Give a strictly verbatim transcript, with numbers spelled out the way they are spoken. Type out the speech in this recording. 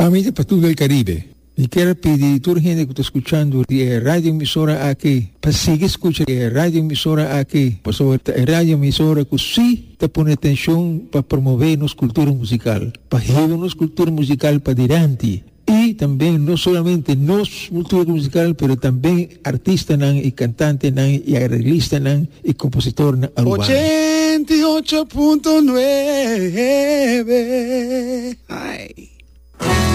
Amici per tutto il Caribe, mi quiero pedir a toda la gente que está escuchando la radio emisora aquí, para seguir escuchando la radio emisora aquí, por sobre la radio emisora que sí te pone atención para promover nuestra cultura musical, para llevar nuestra cultura musical para adelante. Y también no solamente nuestra cultura musical, pero también artistas y cantantes y arreglistas y compositores urbanos. ochenta y ocho punto nueve. Ay.